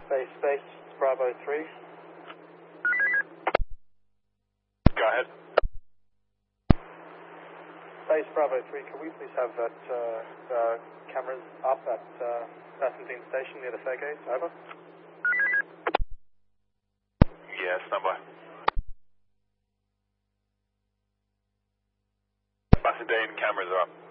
Space, Bravo 3. Go ahead. Space, Bravo 3, can we please have that cameras up at Bassendean Station near the fare gate? Over. Yeah, stand by. Bassendean cameras are up.